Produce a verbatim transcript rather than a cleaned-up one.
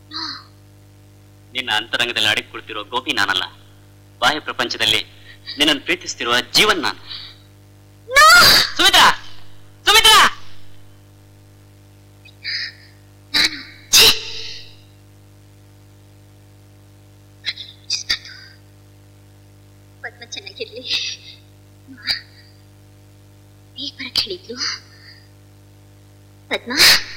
ನಿನ್ನ ಅಂತರಂಗದಲ್ಲಿ ಅಡಗಿಕೊಳ್ತಿರೋ ಗೋಪಿ ನಾನಲ್ಲ. ಬಾಹ್ಯ ಪ್ರಪಂಚದಲ್ಲಿ ನಿನ್ನನ್ನು ಪ್ರೀತಿಸ್ತಿರುವ ಜೀವನ್ ನಾನು. ಸುಮಿತ್ರಾ, ಸುಮಿತ್ರಾ! ಪದ್ಮ ಚೆನ್ನಾಗಿರ್ಲಿ. ಈ ಪರ ಹೇಳಿದ್ಲು. ಪದ್ಮ